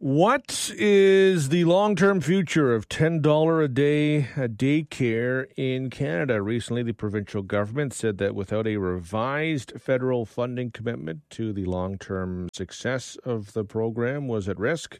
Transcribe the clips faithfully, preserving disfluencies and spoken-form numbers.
What is the long-term future of ten dollars a day daycare in Canada? Recently, the provincial government said that without a revised federal funding commitment to the long-term success of the program was at risk.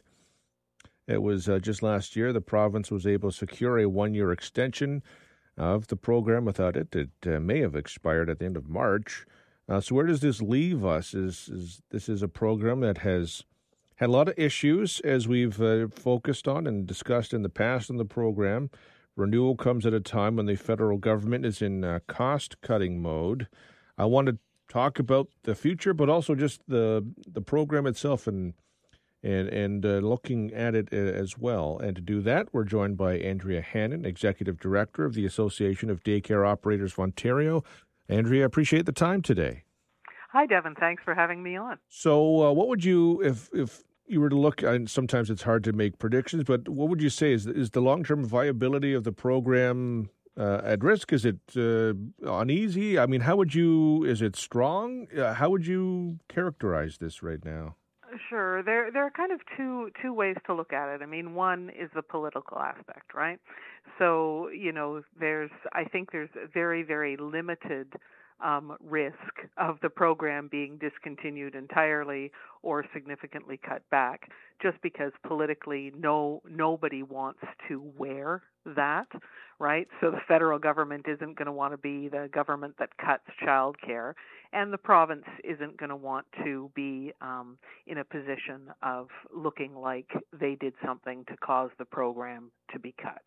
It was uh, just last year the province was able to secure a one-year extension of the program. Without it, it uh, may have expired at the end of March. Uh, so where does this leave us? Is, is this is a program that has had a lot of issues, as we've uh, focused on and discussed in the past in the program. Renewal comes at a time when the federal government is in uh, cost-cutting mode. I want to talk about the future, but also just the the program itself and and and uh, looking at it uh, as well. And to do that, we're joined by Andrea Hannon, Executive Director of the Association of Daycare Operators of Ontario. Andrea, I appreciate the time today. Hi, Devin. Thanks for having me on. So uh, what would you, if if you were to look, and sometimes it's hard to make predictions, but what would you say is is the long-term viability of the program uh, at risk? Is it uh, uneasy? I mean, how would you, is it strong? Uh, how would you characterize this right now? Sure. There there are kind of two two ways to look at it. I mean, one is the political aspect, right? So, you know, there's, I think there's very, very limited Um, risk of the program being discontinued entirely or significantly cut back, just because politically no nobody wants to wear that, right? So the federal government isn't going to want to be the government that cuts childcare, and the province isn't going to want to be um, in a position of looking like they did something to cause the program to be cut.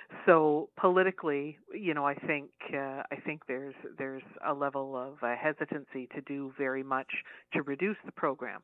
So politically, you know, I think uh, I think there's there's a level of uh, hesitancy to do very much to reduce the program.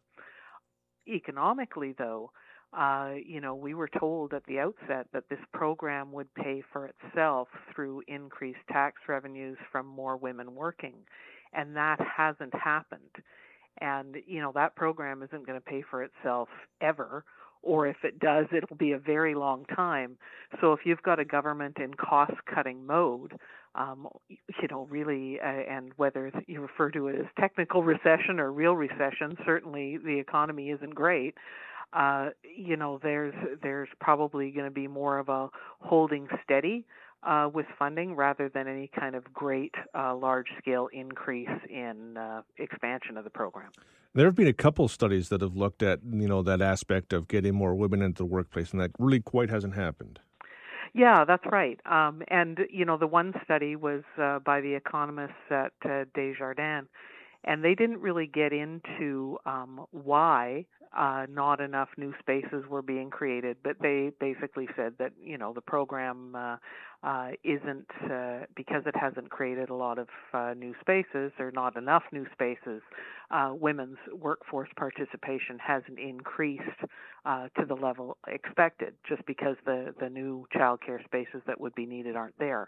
Economically, though, uh, you know, we were told at the outset that this program would pay for itself through increased tax revenues from more women working, and that hasn't happened. And you know, that program isn't going to pay for itself ever. Or if it does, it'll be a very long time. So if you've got a government in cost-cutting mode, um, you know, really, uh, and whether you refer to it as technical recession or real recession, certainly the economy isn't great. Uh, you know, there's there's probably going to be more of a holding steady uh, with funding rather than any kind of great uh, large-scale increase in uh, expansion of the program. There have been a couple studies that have looked at, you know, that aspect of getting more women into the workplace, and that really quite hasn't happened. Yeah, that's right. Um, and, you know, the one study was uh, by the economists at uh, Desjardins, and they didn't really get into um, why uh, not enough new spaces were being created, but they basically said that, you know, the program uh, uh, isn't, uh, because it hasn't created a lot of uh, new spaces or not enough new spaces, uh, women's workforce participation hasn't increased uh, to the level expected just because the, the new childcare spaces that would be needed aren't there.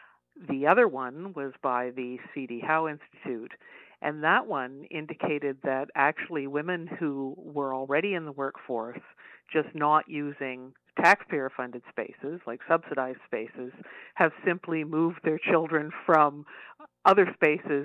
The other one was by the C D Howe Institute, and that one indicated that actually women who were already in the workforce, just not using taxpayer-funded spaces, like subsidized spaces, have simply moved their children from other spaces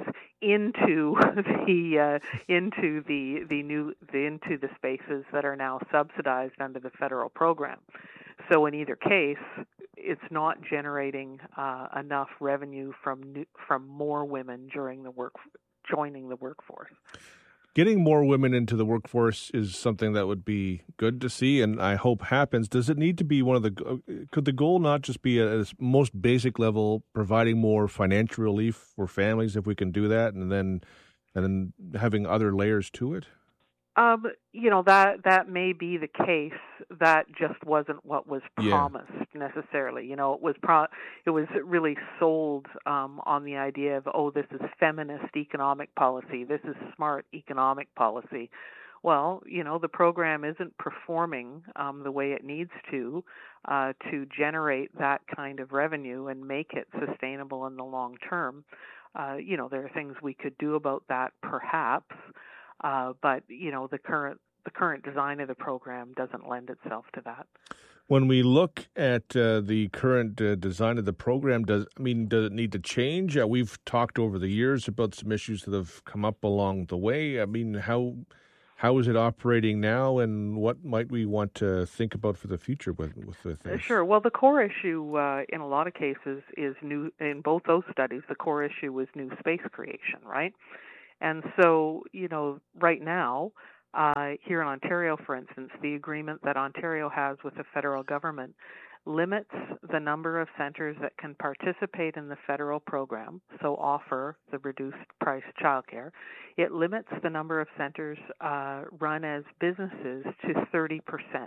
into the uh, into the the new the, into the spaces that are now subsidized under the federal program. So in either case, it's not generating uh, enough revenue from new, from more women during the work joining the workforce. Getting more women into the workforce is something that would be good to see, and I hope happens. Does it need to be one of the? Could the goal not just be at its most basic level, providing more financial relief for families, if we can do that, and then and then having other layers to it? Um, you know, that that may be the case. That just wasn't what was promised yeah. necessarily. You know, it was pro- it was really sold um, on the idea of, oh, this is feminist economic policy. This is smart economic policy. Well, you know, the program isn't performing um, the way it needs to uh, to generate that kind of revenue and make it sustainable in the long term. Uh, you know, there are things we could do about that, perhaps. Uh, but, you know, the current the current design of the program doesn't lend itself to that. When we look at uh, the current uh, design of the program, does I mean, does it need to change? Uh, we've talked over the years about some issues that have come up along the way. I mean, how How is it operating now, and what might we want to think about for the future with, with this? Sure. Well, the core issue uh, in a lot of cases is new. In both those studies, the core issue was new space creation, right? And so, you know, right now, uh, here in Ontario, for instance, the agreement that Ontario has with the federal government limits the number of centers that can participate in the federal program, so offer the reduced price childcare. It limits the number of centers uh, run as businesses to thirty percent.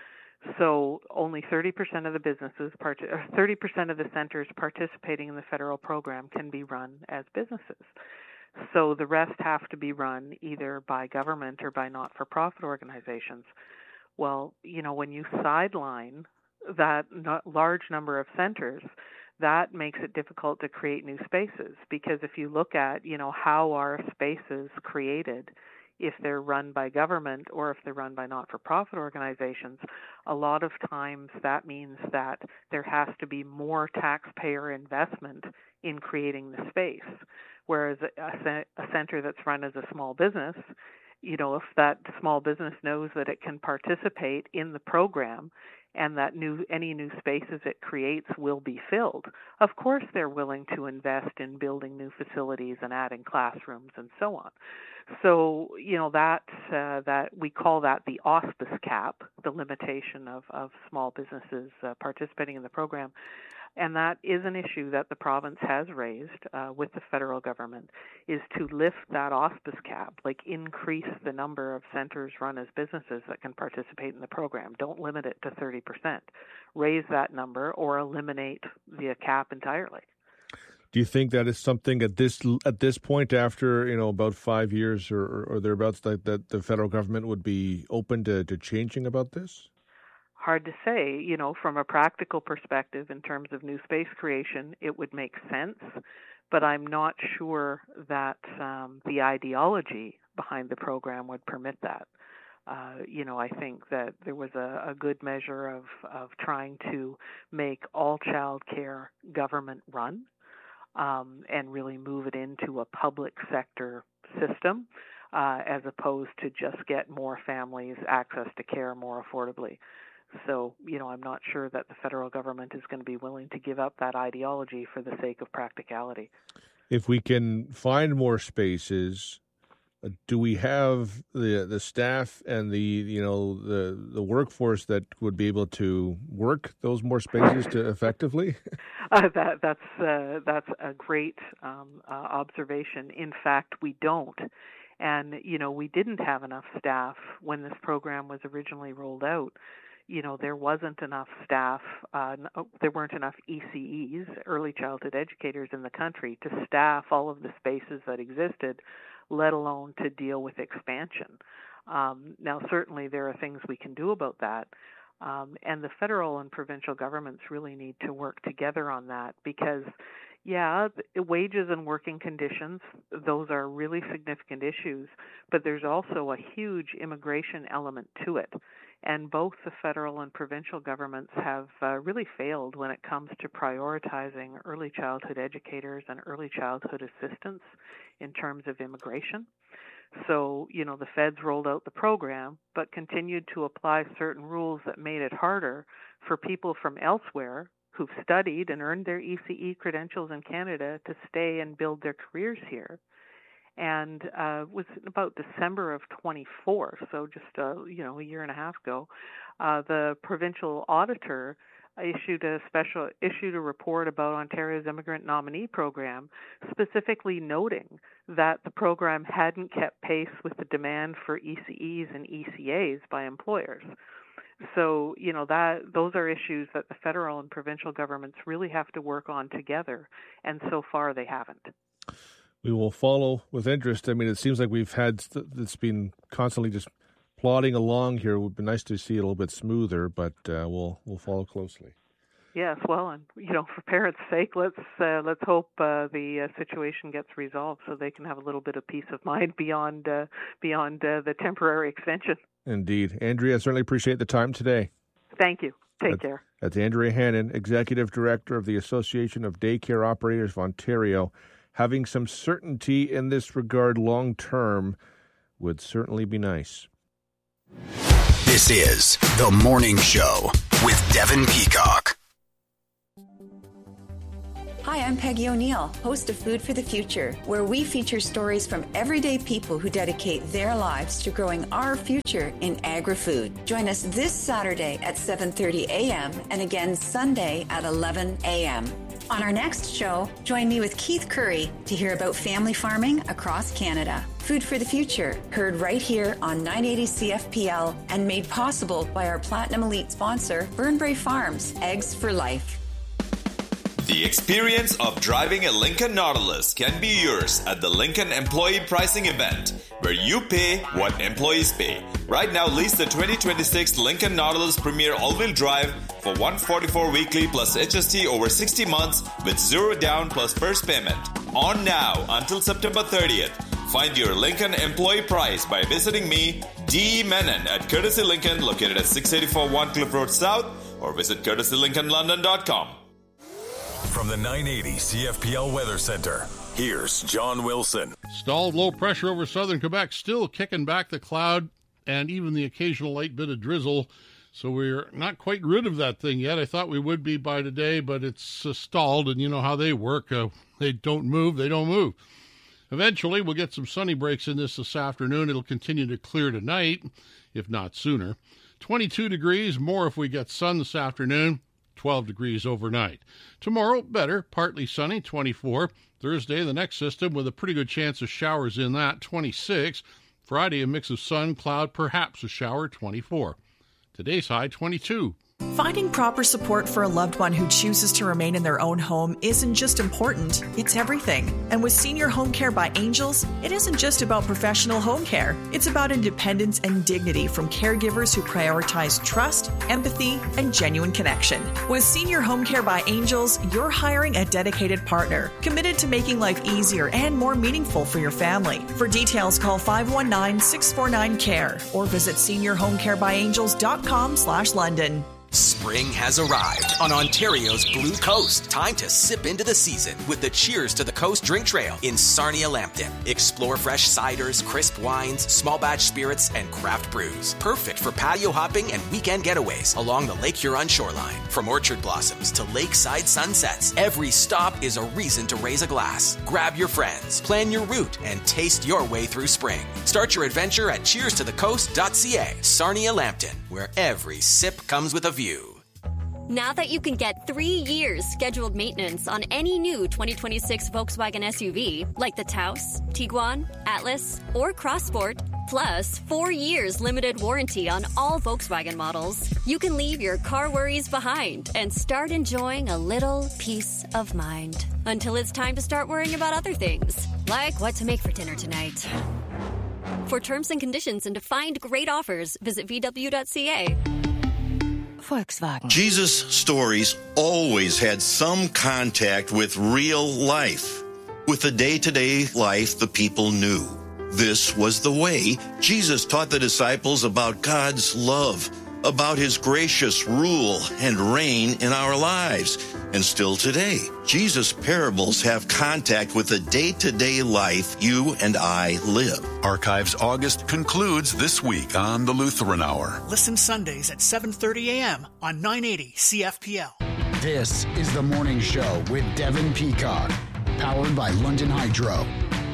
So only thirty percent of the businesses, part- or thirty percent of the centers participating in the federal program can be run as businesses. So the rest have to be run either by government or by not-for-profit organizations. Well, you know, when you sideline that large number of centers, that makes it difficult to create new spaces, because if you look at, you know, how are spaces created if they're run by government or if they're run by not-for-profit organizations, a lot of times that means that there has to be more taxpayer investment in creating the space. Whereas a, a center that's run as a small business, you know, if that small business knows that it can participate in the program and that new any new spaces it creates will be filled, of course they're willing to invest in building new facilities and adding classrooms and so on. So, you know, that uh, that we call that the auspice cap, the limitation of, of small businesses uh, participating in the program. And that is an issue that the province has raised uh, with the federal government, is to lift that auspice cap, like increase the number of centers run as businesses that can participate in the program. Don't limit it to thirty percent. Raise that number or eliminate the cap entirely. Do you think that is something at this at this point, after, you know, about five years or, or, or thereabouts, that, that the federal government would be open to, to changing about this? Hard to say. You know, from a practical perspective, in terms of new space creation, it would make sense, but I'm not sure that um, the ideology behind the program would permit that. Uh, you know, I think that there was a, a good measure of, of trying to make all child care government run um, and really move it into a public sector system uh, as opposed to just get more families access to care more affordably. So, you know, I'm not sure that the federal government is going to be willing to give up that ideology for the sake of practicality. If we can find more spaces, uh, do we have the the staff and the, you know, the the workforce that would be able to work those more spaces to effectively? uh, that that's uh, that's a great um, uh, observation. In fact, we don't. And, you know, we didn't have enough staff when this program was originally rolled out. You know, there wasn't enough staff, uh, there weren't enough E C Es, early childhood educators in the country, to staff all of the spaces that existed, let alone to deal with expansion. Um, now, certainly there are things we can do about that, um, and the federal and provincial governments really need to work together on that, because, yeah, wages and working conditions, those are really significant issues, but there's also a huge immigration element to it. And both the federal and provincial governments have uh, really failed when it comes to prioritizing early childhood educators and early childhood assistants in terms of immigration. So, you know, the feds rolled out the program, but continued to apply certain rules that made it harder for people from elsewhere who've studied and earned their E C E credentials in Canada to stay and build their careers here. And uh, it was about December of twenty-four, so just uh, you know a year and a half ago, uh, the provincial auditor issued a special issued a report about Ontario's immigrant nominee program, specifically noting that the program hadn't kept pace with the demand for E C Es and E C As by employers. So, you know, that those are issues that the federal and provincial governments really have to work on together, and so far they haven't. We will follow with interest. I mean, it seems like we've had it's been constantly just plodding along here. It would be nice to see it a little bit smoother, but uh, we'll we'll follow closely. Yes, well, and you know, for parents' sake, let's uh, let's hope uh, the uh, situation gets resolved so they can have a little bit of peace of mind beyond uh, beyond uh, the temporary extension. Indeed, Andrea, I certainly appreciate the time today. Thank you. Take that's, care. That's Andrea Hannon, Executive Director of the Association of Daycare Operators of Ontario. Having some certainty in this regard long term would certainly be nice. This is The Morning Show with Devin Peacock. Hi, I'm Peggy O'Neill, host of Food for the Future, where we feature stories from everyday people who dedicate their lives to growing our future in agri-food. Join us this Saturday at seven thirty a.m. and again Sunday at eleven a.m. On our next show, join me with Keith Curry to hear about family farming across Canada. Food for the Future, heard right here on nine eighty C F P L and made possible by our Platinum Elite sponsor, Burnbrae Farms, Eggs for Life. The experience of driving a Lincoln Nautilus can be yours at the Lincoln Employee Pricing Event, where you pay what employees pay. Right now, lease the twenty twenty-six Lincoln Nautilus Premier All-Wheel Drive for one hundred forty-four dollars weekly plus H S T over sixty months with zero down plus first payment. On now until September thirtieth. Find your Lincoln employee price by visiting me, D E. Menon, at Courtesy Lincoln, located at six eighty-four One Cliff Road South, or visit courtesy lincoln london dot com. From the nine eighty C F P L Weather Center, here's John Wilson. Stalled low pressure over southern Quebec, still kicking back the cloud and even the occasional light bit of drizzle. So we're not quite rid of that thing yet. I thought we would be by today, but it's uh, stalled, and you know how they work. Uh, they don't move, they don't move. Eventually, we'll get some sunny breaks in this this afternoon. It'll continue to clear tonight, if not sooner. twenty-two degrees, more if we get sun this afternoon. twelve degrees overnight. Tomorrow, better, partly sunny, twenty-four. Thursday, the next system with a pretty good chance of showers in that, twenty-six. Friday, a mix of sun, cloud, perhaps a shower, twenty-four. Today's high, twenty-two. Finding proper support for a loved one who chooses to remain in their own home isn't just important, it's everything. And with Senior Home Care by Angels, it isn't just about professional home care. It's about independence and dignity from caregivers who prioritize trust, empathy, and genuine connection. With Senior Home Care by Angels, you're hiring a dedicated partner, committed to making life easier and more meaningful for your family. For details, call five one nine, six four nine, C A R E or visit senior home care by angels dot com slash London. Spring has arrived on Ontario's Blue Coast. Time to sip into the season with the Cheers to the Coast drink trail in Sarnia-Lambton. Explore fresh ciders, crisp wines, small batch spirits, and craft brews. Perfect for patio hopping and weekend getaways along the Lake Huron shoreline. From orchard blossoms to lakeside sunsets, every stop is a reason to raise a glass. Grab your friends, plan your route, and taste your way through spring. Start your adventure at cheers to the coast dot c a. Sarnia-Lambton, where every sip comes with a view. Now that you can get three years scheduled maintenance on any new twenty twenty-six Volkswagen S U V, like the Taos, Tiguan, Atlas, or Crossport, plus four years limited warranty on all Volkswagen models, you can leave your car worries behind and start enjoying a little peace of mind. Until it's time to start worrying about other things, like what to make for dinner tonight. For terms and conditions and to find great offers, visit v w dot c a. Volkswagen. Jesus' stories always had some contact with real life, with the day-to-day life the people knew. This was the way Jesus taught the disciples about God's love, about his gracious rule and reign in our lives. And still today, Jesus' parables have contact with the day-to-day life you and I live. Archives August concludes this week on the Lutheran Hour. Listen Sundays at seven thirty a.m. on nine eighty C F P L. This is The Morning Show with Devin Peacock, powered by London Hydro.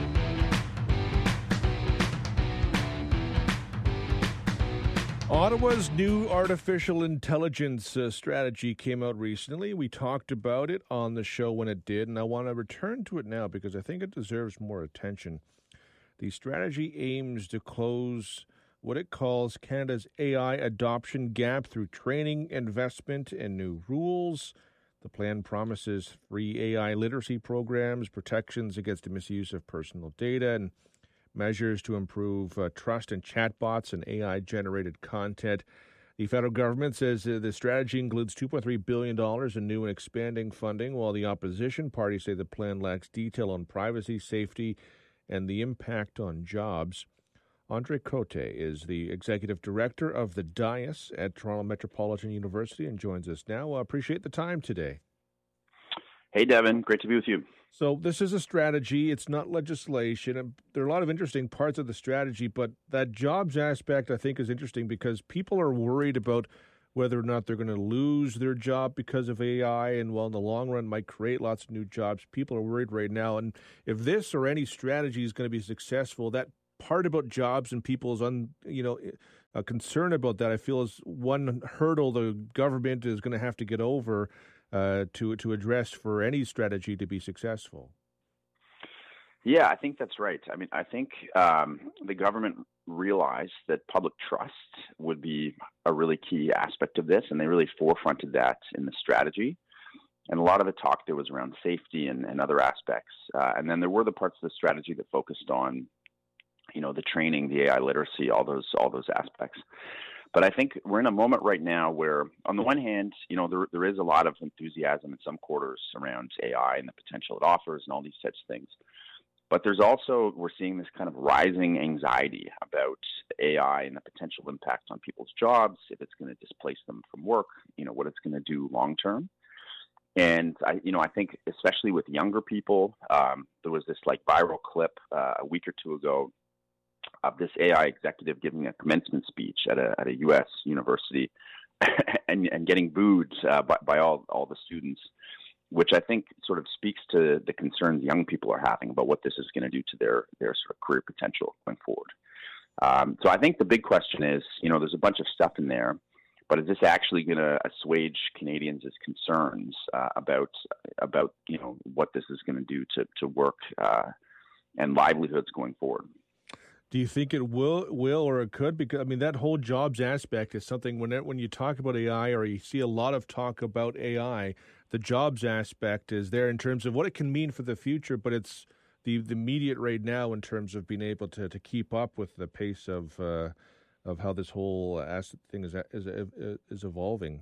Ottawa's new artificial intelligence uh, strategy came out recently. We talked about it on the show when it did, and I want to return to it now because I think it deserves more attention. The strategy aims to close what it calls Canada's A I adoption gap through training, investment, and new rules. The plan promises free A I literacy programs, protections against the misuse of personal data, and measures to improve uh, trust in chatbots and A I-generated content. The federal government says uh, the strategy includes two point three billion dollars in new and expanding funding, while the opposition parties say the plan lacks detail on privacy, safety, and the impact on jobs. Andre Cote is the executive director of the D I A S at Toronto Metropolitan University and joins us now. I uh, appreciate the time today. Hey, Devin. Great to be with you. So this is a strategy. It's not legislation. And there are a lot of interesting parts of the strategy, but that jobs aspect I think is interesting because people are worried about whether or not they're going to lose their job because of A I, and while in the long run might create lots of new jobs, people are worried right now. And if this or any strategy is going to be successful, that part about jobs and people's un, you know, uh, concern about that, I feel is one hurdle the government is going to have to get over uh, to to address for any strategy to be successful. Yeah, I think that's right. I mean, I think um, the government realized that public trust would be a really key aspect of this, and they really forefronted that in the strategy. And a lot of the talk there was around safety and, and other aspects. Uh, and then there were the parts of the strategy that focused on, you know, the training, the A I literacy, all those all those aspects. But I think we're in a moment right now where, on the one hand, you know, there there is a lot of enthusiasm in some quarters around A I and the potential it offers and all these types of things. But there's also, we're seeing this kind of rising anxiety about A I and the potential impact on people's jobs, if it's going to displace them from work, you know, what it's going to do long term. And, I, you know, I think especially with younger people, um, there was this like viral clip uh, a week or two ago of this A I executive giving a commencement speech at a, at a U S university and, and getting booed uh, by, by all, all the students, which I think sort of speaks to the concerns young people are having about what this is going to do to their, their sort of career potential going forward. Um, so I think the big question is, you know, there's a bunch of stuff in there, but is this actually going to assuage Canadians' concerns uh, about, about, you know, what this is going to do to, to work uh, and livelihoods going forward? Do you think it will, will or it could? Because I mean, that whole jobs aspect is something when it, when you talk about A I or you see a lot of talk about A I, the jobs aspect is there in terms of what it can mean for the future, but it's the, the immediate right now in terms of being able to, to keep up with the pace of uh, of how this whole asset thing is is is evolving.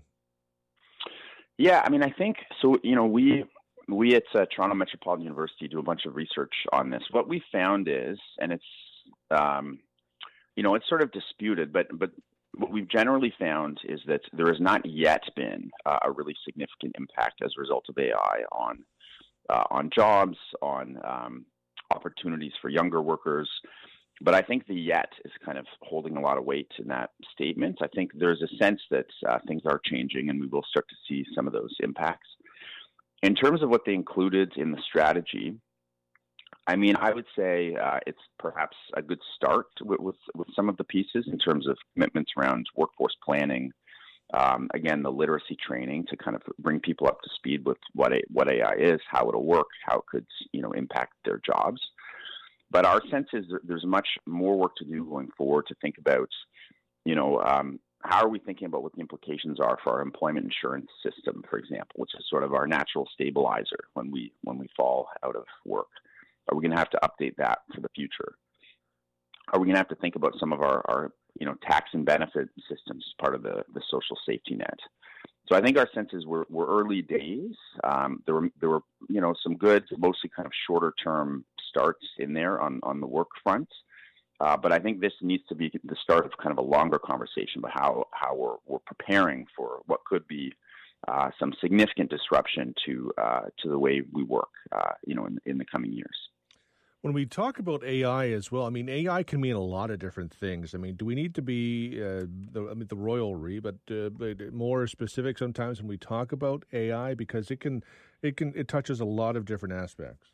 Yeah, I mean, I think so. You know, we we at uh, Toronto Metropolitan University do a bunch of research on this. What we found is, and it's Um, you know, it's sort of disputed, but but what we've generally found is that there has not yet been uh, a really significant impact as a result of A I on uh, on jobs, on um, opportunities for younger workers. But I think the yet is kind of holding a lot of weight in that statement. I think there's a sense that uh, things are changing, and we will start to see some of those impacts. In terms of what they included in the strategy, I mean, I would say uh, it's perhaps a good start with, with with some of the pieces in terms of commitments around workforce planning. Um, again, the literacy training to kind of bring people up to speed with what a, what A I is, how it'll work, how it could, you know, impact their jobs. But our sense is that there's much more work to do going forward to think about, you know, um, how are we thinking about what the implications are for our employment insurance system, for example, which is sort of our natural stabilizer when we when we fall out of work. Are we going to have to update that for the future? Are we going to have to think about some of our, our you know, tax and benefit systems as part of the, the social safety net? So I think our sense is we're, we're early days. Um, there were, there were, you know, some good, mostly kind of shorter term starts in there on, on the work front. Uh, but I think this needs to be the start of kind of a longer conversation about how, how we're, we're preparing for what could be uh, some significant disruption to, uh, to the way we work, uh, you know, in, in the coming years. When we talk about A I as well, I mean, A I can mean a lot of different things. I mean, do we need to be, uh, the, I mean, the royalry, but, uh, but more specific sometimes when we talk about A I, because it can, it can, it touches a lot of different aspects.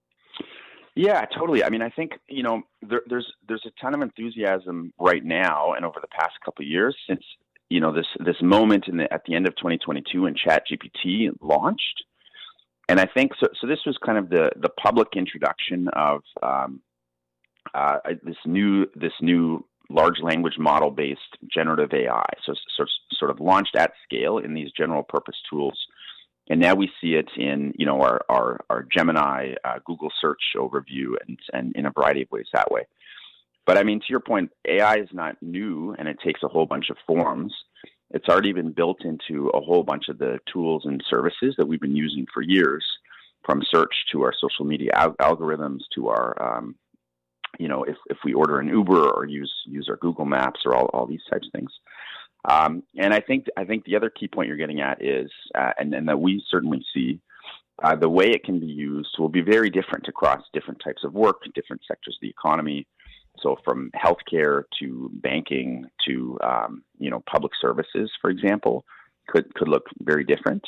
Yeah, totally. I mean, I think, you know, there, there's there's a ton of enthusiasm right now and over the past couple of years since, you know, this this moment in the, at the end of twenty twenty-two when ChatGPT launched. And I think so. So this was kind of the, the public introduction of um, uh, this new this new large language model based generative A I. So, so sort of launched at scale in these general purpose tools, and now we see it in you know our our, our Gemini uh, Google search overview and and in a variety of ways that way. But I mean, to your point, A I is not new, and it takes a whole bunch of forms. It's already been built into a whole bunch of the tools and services that we've been using for years, from search to our social media al- algorithms to our, um, you know, if, if we order an Uber or use use our Google Maps or all, all these types of things. Um, and I think I think the other key point you're getting at is, uh, and, and that we certainly see, uh, the way it can be used will be very different across different types of work, different sectors of the economy. So from healthcare to banking to, um, you know, public services, for example, could, could look very different.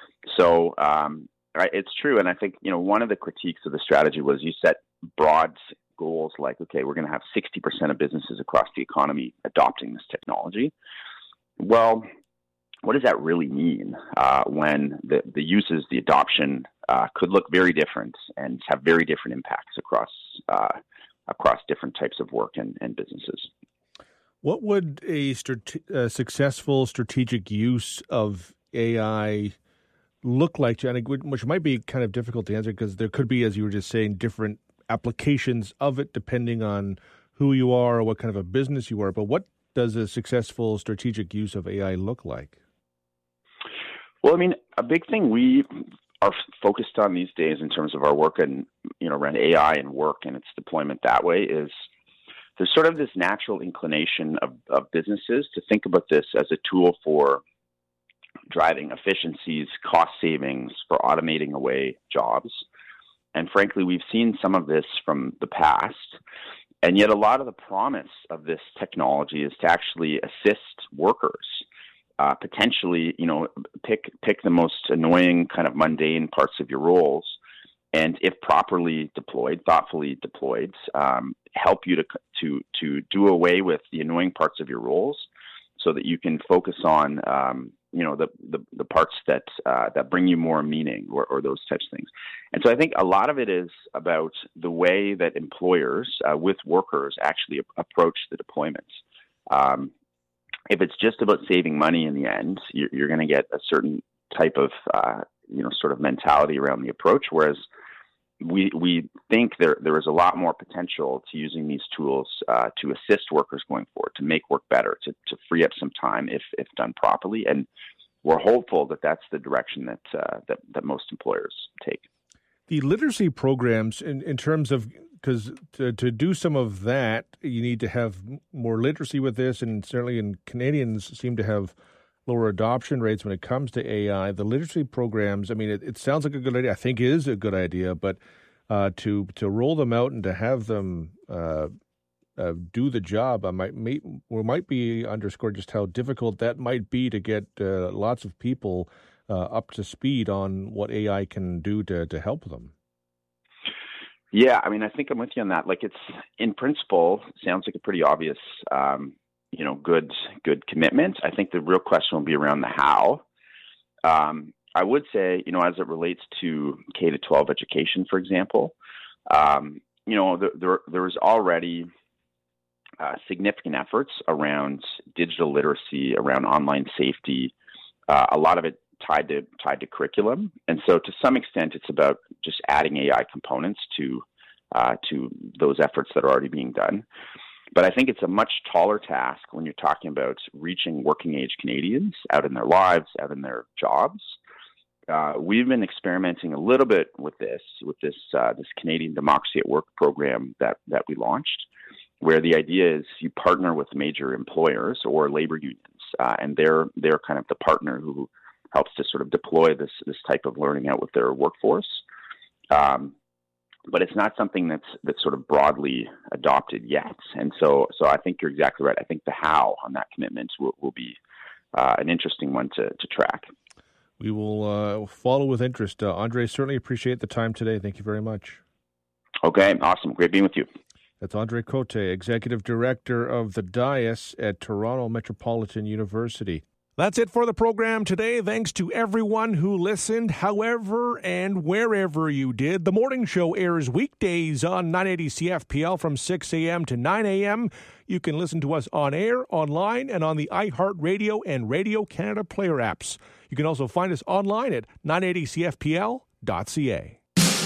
So um, it's true. And I think, you know, one of the critiques of the strategy was you set broad goals like, okay, we're going to have sixty percent of businesses across the economy adopting this technology. Well, what does that really mean uh, when the, the uses, the adoption uh, could look very different and have very different impacts across uh, across different types of work and, and businesses? What would a, strate- a successful strategic use of A I look like, Janik, which might be kind of difficult to answer because there could be, as you were just saying, different applications of it depending on who you are or what kind of a business you are. But what does a successful strategic use of A I look like? Well, I mean, a big thing we are focused on these days in terms of our work and, you know, around A I and work and its deployment that way is there's sort of this natural inclination of, of businesses to think about this as a tool for driving efficiencies, cost savings, for automating away jobs. And frankly, we've seen some of this from the past. And yet a lot of the promise of this technology is to actually assist workers, uh, potentially, you know, pick pick the most annoying kind of mundane parts of your roles. And if properly deployed, thoughtfully deployed, um, help you to, to, to do away with the annoying parts of your roles so that you can focus on, um, you know, the, the, the parts that uh, that bring you more meaning or, or those types of things. And so I think a lot of it is about the way that employers uh, with workers actually ap- approach the deployments. Um, if it's just about saving money in the end, you're, you're going to get a certain type of, uh, you know, sort of mentality around the approach, whereas we we think there there is a lot more potential to using these tools uh, to assist workers going forward, to make work better, to, to free up some time if if done properly. And we're hopeful that that's the direction that uh, that, that most employers take. The literacy programs, in, in terms of, because to, to do some of that, you need to have more literacy with this, and certainly in Canadians seem to have lower adoption rates when it comes to A I. The literacy programs, I mean, it, it sounds like a good idea. I think it is a good idea, but uh, to to roll them out and to have them uh, uh, do the job, I might may, we might be underscore just how difficult that might be to get uh, lots of people uh, up to speed on what A I can do to to help them. Yeah, I mean, I think I'm with you on that. Like, it's in principle sounds like a pretty obvious Um, you know, good, good commitment. I think the real question will be around the how. Um, I would say, you know, as it relates to K to twelve education, for example, um, you know, there, there, there is already uh, significant efforts around digital literacy, around online safety, uh, a lot of it tied to, tied to curriculum. And so to some extent, it's about just adding A I components to, uh, to those efforts that are already being done. But I think it's a much taller task when you're talking about reaching working age Canadians out in their lives, out in their jobs. Uh, we've been experimenting a little bit with this, with this uh, this Canadian Democracy at Work program that, that we launched, where the idea is you partner with major employers or labor unions, uh, and they're they're kind of the partner who helps to sort of deploy this this type of learning out with their workforce. Um, But it's not something that's that's sort of broadly adopted yet, and so so I think you're exactly right. I think the how on that commitment will, will be uh, an interesting one to, to track. We will uh, follow with interest. Uh, Andre, certainly appreciate the time today. Thank you very much. Okay, awesome. Great being with you. That's Andre Cote, Executive Director of the D I A S at Toronto Metropolitan University. That's it for the program today. Thanks to everyone who listened, however and wherever you did. The morning show airs weekdays on nine eighty C F P L from six a.m. to nine a.m. You can listen to us on air, online, and on the iHeartRadio and Radio Canada player apps. You can also find us online at nine eighty C F P L dot C A.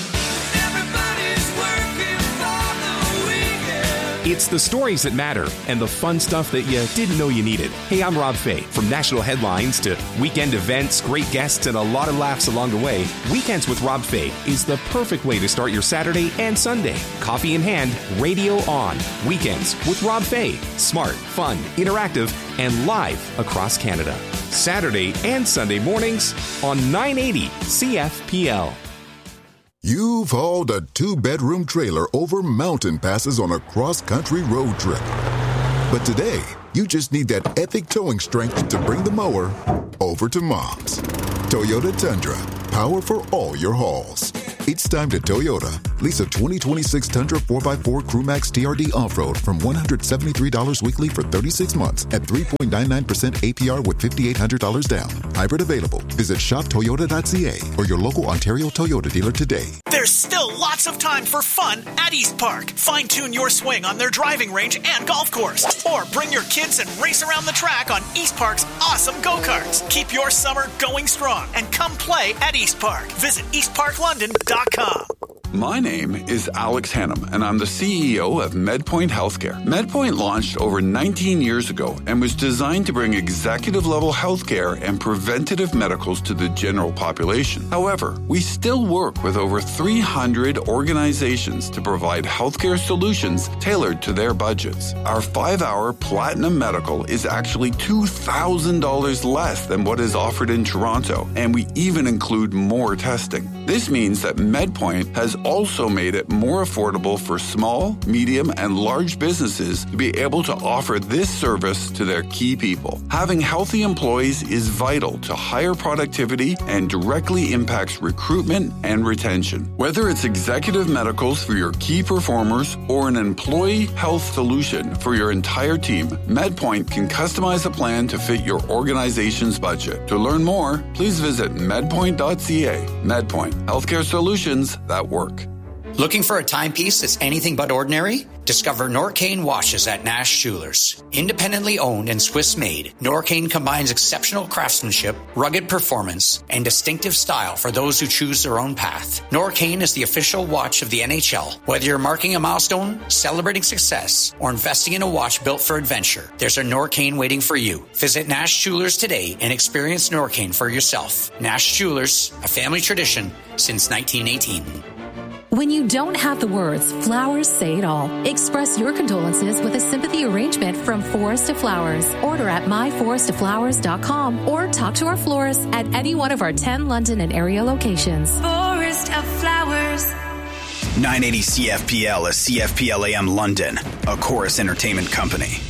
It's the stories that matter and the fun stuff that you didn't know you needed. Hey, I'm Rob Fay. From national headlines to weekend events, great guests, and a lot of laughs along the way, Weekends with Rob Fay is the perfect way to start your Saturday and Sunday. Coffee in hand, radio on. Weekends with Rob Fay. Smart, fun, interactive, and live across Canada. Saturday and Sunday mornings on nine eighty C F P L. You've hauled a two-bedroom trailer over mountain passes on a cross-country road trip. But today, you just need that epic towing strength to bring the mower over to Mom's. Toyota Tundra, power for all your hauls. It's time to Toyota. Lease a twenty twenty-six Tundra four by four CrewMax T R D off-road from one hundred seventy-three dollars weekly for thirty-six months at three point nine nine percent A P R with five thousand eight hundred dollars down. Hybrid available. Visit shop toyota dot c a or your local Ontario Toyota dealer today. There's still lots of time for fun at East Park. Fine-tune your swing on their driving range and golf course. Or bring your kids and race around the track on East Park's awesome go-karts. Keep your summer going strong and come play at East Park. Visit east park london dot com. My name is Alex Hannum, and I'm the C E O of MedPoint Healthcare. MedPoint launched over nineteen years ago and was designed to bring executive-level healthcare and preventative medicals to the general population. However, we still work with over three hundred organizations to provide healthcare solutions tailored to their budgets. Our five-hour Platinum Medical is actually two thousand dollars less than what is offered in Toronto, and we even include more testing. This means that MedPoint has also made it more affordable for small, medium, and large businesses to be able to offer this service to their key people. Having healthy employees is vital to higher productivity and directly impacts recruitment and retention. Whether it's executive medicals for your key performers or an employee health solution for your entire team, MedPoint can customize a plan to fit your organization's budget. To learn more, please visit medpoint dot c a. MedPoint, healthcare solutions that work. Looking for a timepiece that's anything but ordinary? Discover Norcane watches at Nash Jewelers. Independently owned and Swiss-made, Norcane combines exceptional craftsmanship, rugged performance, and distinctive style for those who choose their own path. Norcane is the official watch of the N H L. Whether you're marking a milestone, celebrating success, or investing in a watch built for adventure, there's a Norcane waiting for you. Visit Nash Jewelers today and experience Norcane for yourself. Nash Jewelers, a family tradition since nineteen eighteen. When you don't have the words, flowers say it all. Express your condolences with a sympathy arrangement from Forest of Flowers. Order at my forest of flowers dot com or talk to our florist at any one of our ten London and area locations. Forest of Flowers. nine eighty C F P L is C F P L A M London, a Chorus Entertainment company.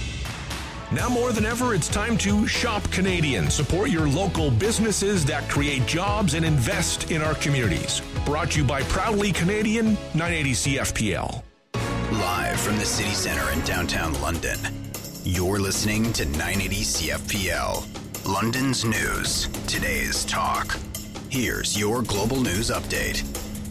Now more than ever, it's time to shop Canadian. Support your local businesses that create jobs and invest in our communities. Brought to you by Proudly Canadian, nine eighty C F P L. Live from the City Centre in downtown London, you're listening to nine eighty C F P L. London's news, today's talk. Here's your global news update.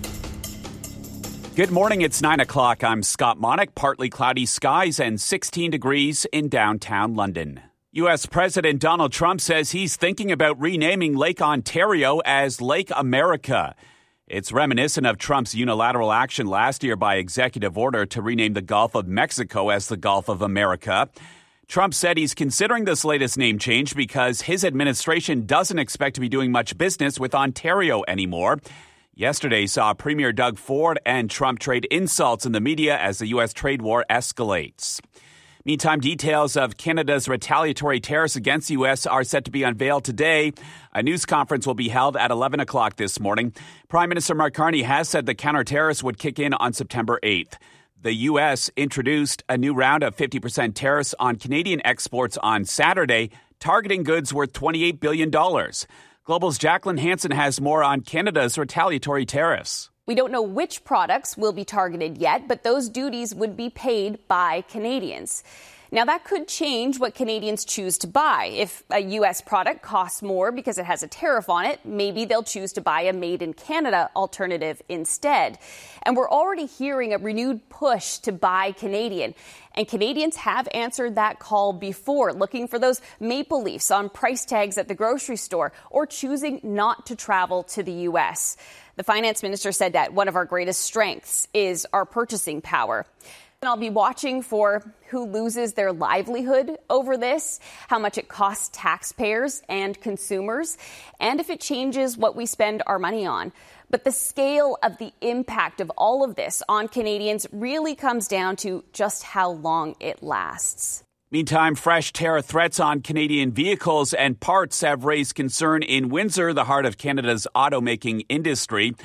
Good morning, it's nine o'clock. I'm Scott Monick. Partly cloudy skies and sixteen degrees in downtown London. U S President Donald Trump says he's thinking about renaming Lake Ontario as Lake America. It's reminiscent of Trump's unilateral action last year by executive order to rename the Gulf of Mexico as the Gulf of America. Trump said he's considering this latest name change because his administration doesn't expect to be doing much business with Ontario anymore. Yesterday saw Premier Doug Ford and Trump trade insults in the media as the U S trade war escalates. Meantime, details of Canada's retaliatory tariffs against the U S are set to be unveiled today. A news conference will be held at eleven o'clock this morning. Prime Minister Mark Carney has said the counter-tariffs would kick in on September eighth. The U S introduced a new round of fifty percent tariffs on Canadian exports on Saturday, targeting goods worth twenty-eight billion dollars. Global's Jacqueline Hansen has more on Canada's retaliatory tariffs. We don't know which products will be targeted yet, but those duties would be paid by Canadians. Now, that could change what Canadians choose to buy. If a U S product costs more because it has a tariff on it, maybe they'll choose to buy a made-in-Canada alternative instead. And we're already hearing a renewed push to buy Canadian. And Canadians have answered that call before, looking for those maple leafs on price tags at the grocery store or choosing not to travel to the U S. The finance minister said that one of our greatest strengths is our purchasing power. And I'll be watching for who loses their livelihood over this, how much it costs taxpayers and consumers, and if it changes what we spend our money on. But the scale of the impact of all of this on Canadians really comes down to just how long it lasts. Meantime, fresh tariff threats on Canadian vehicles and parts have raised concern in Windsor, the heart of Canada's automaking industry.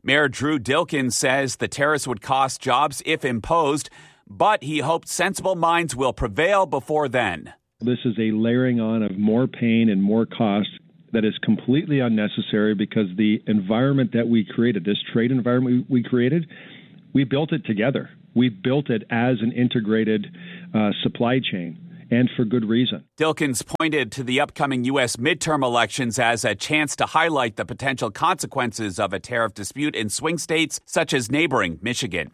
Mayor Drew Dilkin says the tariffs would cost jobs if imposed, but he hoped sensible minds will prevail before then. This is a layering on of more pain and more cost that is completely unnecessary because the environment that we created, this trade environment we created, we built it together. We built it as an integrated uh, supply chain, and for good reason. Dilkins pointed to the upcoming U S midterm elections as a chance to highlight the potential consequences of a tariff dispute in swing states such as neighboring Michigan.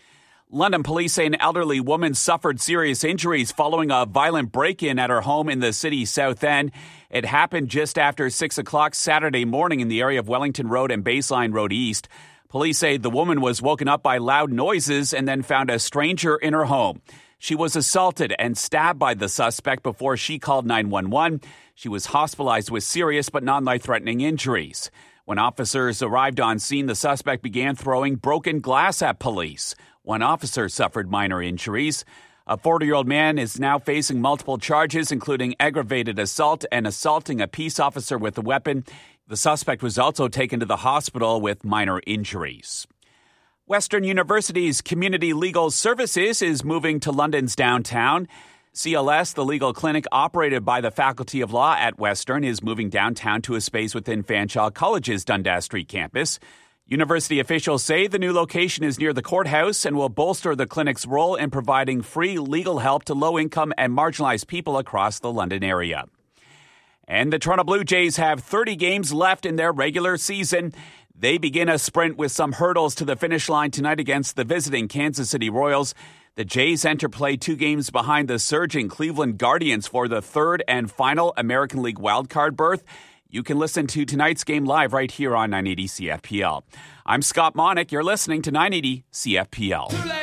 London police say an elderly woman suffered serious injuries following a violent break-in at her home in the city's South End. It happened just after six o'clock Saturday morning in the area of Wellington Road and Baseline Road East. Police say the woman was woken up by loud noises and then found a stranger in her home. She was assaulted and stabbed by the suspect before she called nine one one. She was hospitalized with serious but non-life-threatening injuries. When officers arrived on scene, the suspect began throwing broken glass at police. One officer suffered minor injuries. A forty-year-old man is now facing multiple charges, including aggravated assault and assaulting a peace officer with a weapon. The suspect was also taken to the hospital with minor injuries. Western University's Community Legal Services is moving to London's downtown. C L S, the legal clinic operated by the Faculty of Law at Western, is moving downtown to a space within Fanshawe College's Dundas Street campus. University officials say the new location is near the courthouse and will bolster the clinic's role in providing free legal help to low-income and marginalized people across the London area. And the Toronto Blue Jays have thirty games left in their regular season. They begin a sprint with some hurdles to the finish line tonight against the visiting Kansas City Royals. The Jays enter play two games behind the surging Cleveland Guardians for the third and final American League wildcard berth. You can listen to tonight's game live right here on nine eighty C F P L. I'm Scott Monick. You're listening to nine eighty C F P L.